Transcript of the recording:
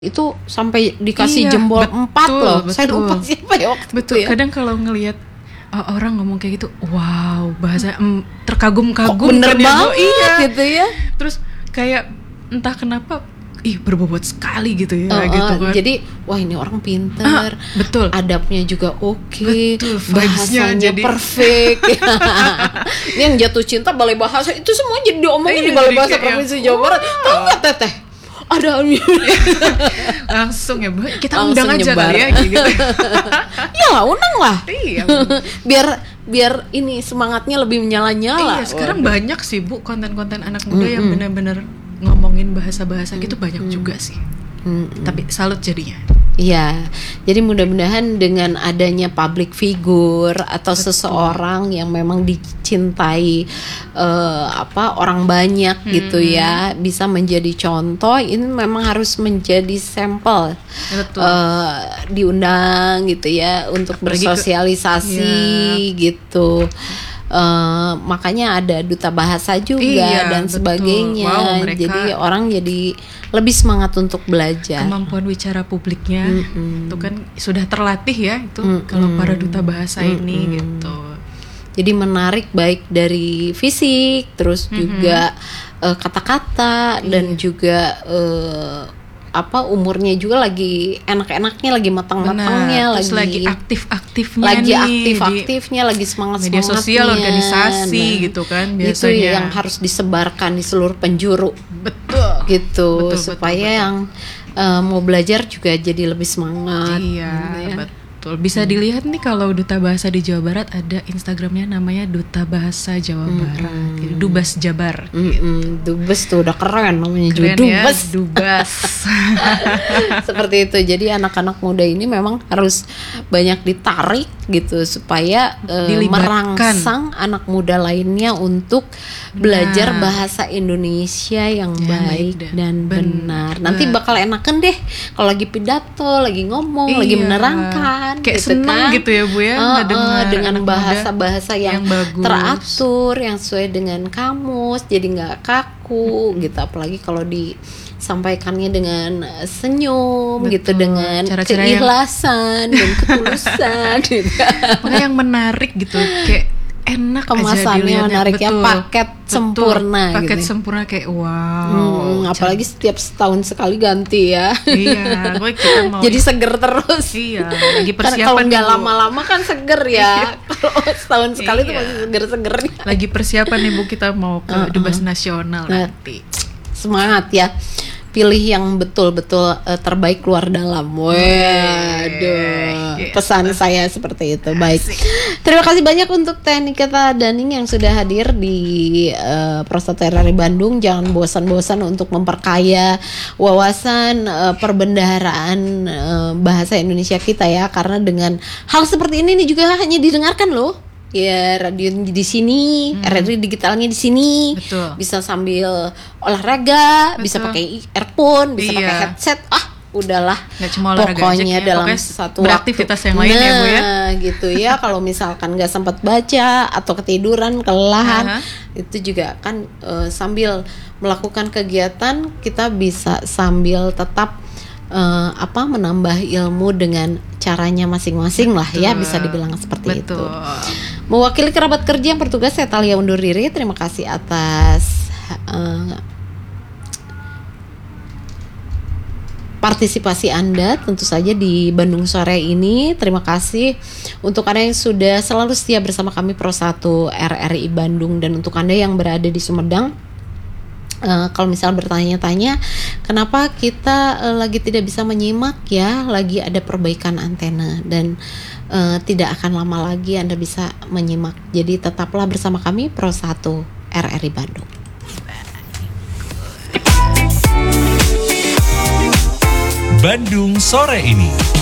Itu sampai dikasih Iya, jempol 4 loh. betul. Saya lupa siapa ya waktu Betul, itu ya. kadang kalau ngelihat orang ngomong kayak gitu, wow, bahasa terkagum-kagum Bener kan ya, Bu? banget Iya. gitu ya. Terus kayak entah kenapa, berbobot sekali gitu ya, gitu kan. Jadi wah ini orang pinter, betul. adabnya juga oke, Betul, vibes-nya bahasanya jadi perfect. Ini yang jatuh cinta balai bahasa itu semua jadi diomongin di balai jadi bahasa kayak Provinsi Jawa Barat. Tahu nggak Teteh? Ada langsung ya, Bu, kita langsung undang aja nyebar. kali ya gitu. Ya lah, undang lah. Iya. biar ini semangatnya lebih menyala-nyala. Iya, sekarang banyak sih, Bu, konten-konten anak muda yang benar-benar ngomongin bahasa-bahasa gitu banyak juga sih. Tapi salut jadinya. Iya, jadi mudah-mudahan dengan adanya public figure atau seseorang yang memang dicintai orang banyak gitu ya, bisa menjadi contoh. Ini memang harus menjadi sampel, diundang gitu ya untuk bersosialisasi gitu. Makanya ada duta bahasa juga dan sebagainya. Wow, jadi orang jadi lebih semangat untuk belajar. Kemampuan bicara publiknya itu kan sudah terlatih ya itu kalau para duta bahasa ini gitu. Jadi menarik baik dari fisik, terus juga kata-kata dan juga umurnya juga lagi enak-enaknya, lagi matang-matangnya, lagi aktif-aktifnya, lagi aktif-aktifnya, lagi semangat-semangatnya. Media sosial, organisasi gitu kan biasanya. Itu yang harus disebarkan di seluruh penjuru. Betul. Gitu supaya yang mau belajar juga jadi lebih semangat. Iya, gitu ya. betul. Bisa dilihat nih kalau Duta Bahasa di Jawa Barat ada Instagramnya namanya Duta Bahasa Jawa Barat. Jadi Dubas Jabar. Dubes tuh udah keren namanya juga. Keren ya, Dubes. Dubas. Seperti itu. Jadi anak-anak muda ini memang harus banyak ditarik gitu supaya merangsang anak muda lainnya untuk belajar bahasa Indonesia yang baik dan benar. Nanti bakal enakan deh kalau lagi pidato, lagi ngomong, lagi menerangkan. Kayak gitu seneng kan? gitu ya, Bu ya, dengan bahasa-bahasa yang teratur, yang sesuai dengan kamus, jadi nggak kaku gitu. Apalagi kalau disampaikannya dengan senyum. Betul. Gitu, dengan cara-cara keikhlasan dan ketulusan gitu. Makanya yang menarik gitu, kayak enak kemasannya menarik ya, paket sempurna paket gitu. Sempurna kayak wow. Apalagi setiap setahun sekali ganti ya. Iya, kita mau jadi seger terus. Iya, lagi persiapan. Kalau nggak lama-lama kan seger ya. Kalau setahun sekali tuh masih seger-segernya. Lagi persiapan nih, Bu, kita mau ke Dubas Nasional nanti. Semangat ya. Pilih yang betul-betul terbaik luar dalam. Waduh, pesan saya seperti itu. Baik, terima kasih banyak untuk Teh Nikita Daning yang sudah hadir di Prostate RRI Bandung. Jangan bosan-bosan untuk memperkaya wawasan perbendaharaan bahasa Indonesia kita ya, karena dengan hal seperti ini juga hanya didengarkan loh. Ya, radio di sini, RRI digitalnya di sini. Betul. Bisa sambil olahraga, bisa pakai earphone, bisa pakai headset. Udahlah. Nggak cuma olahraga pokoknya aja, dalam pokoknya satu beraktivitas waktu. yang lain ya, Bu ya. Gitu ya. Kalau misalkan nggak sempat baca atau ketiduran, kelelahan, itu juga kan sambil melakukan kegiatan kita bisa sambil tetap menambah ilmu dengan caranya masing-masing lah ya, bisa dibilang seperti itu. Mewakili kerabat kerja yang bertugas, saya Talia undur diri. Terima kasih atas partisipasi Anda tentu saja di Bandung sore ini. Terima kasih untuk Anda yang sudah selalu setia bersama kami Pro 1 RRI Bandung, dan untuk Anda yang berada di Sumedang, kalau misal bertanya-tanya kenapa kita lagi tidak bisa menyimak ya, lagi ada perbaikan antena dan tidak akan lama lagi Anda bisa menyimak. Jadi tetaplah bersama kami Pro 1 RRI Bandung. Bandung sore ini.